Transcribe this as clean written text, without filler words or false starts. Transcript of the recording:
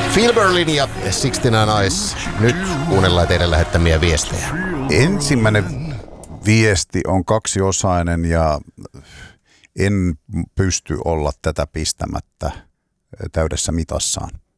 Phil Berlin ja 69 Eyes. Nyt kuunnellaan teidän lähettämiä viestejä. Ensimmäinen viesti on kaksiosainen ja en pysty olla tätä pistämättä täydessä mitassaan.